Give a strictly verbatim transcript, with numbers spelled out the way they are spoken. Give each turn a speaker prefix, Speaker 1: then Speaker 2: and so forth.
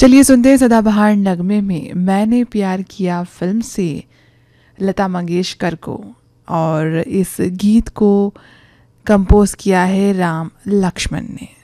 Speaker 1: चलिए सुनते हैं सदाबहार नगमे में मैंने प्यार किया फिल्म से लता मंगेशकर को। और इस गीत को कंपोज किया है राम लक्ष्मण ने।